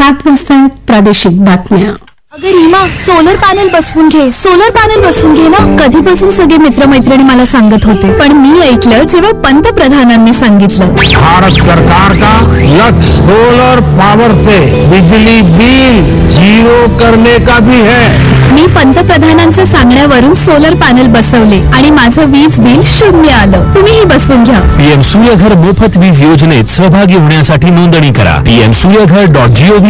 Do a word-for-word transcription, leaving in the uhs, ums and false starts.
सात वाजता प्रादेशिक बातम्या. अगं रीमा, सोलर पॅनल बसवून घे, सोलर पॅनल बसवून घे ना. कधीपासून सगळे मित्रमैत्रिणी मला सांगत होते, पण मी ऐकलं जेव्हा पंतप्रधानांनी सांगितलं. भारत सरकार का लक्ष्य सोलर पावर से बिजली बिल जीरो करने का भी है. मी पंतप्रधानांच्या सांगण्यावरून सोलर पॅनल बसवले आणि माझं वीज बिल शून्य आलं. तुम्हीही बसवून घ्या. पीएम सूर्यघर मोफत वीज योजनेत सहभागी होण्यासाठी नोंदणी करा. PM Surya Ghar dot G O V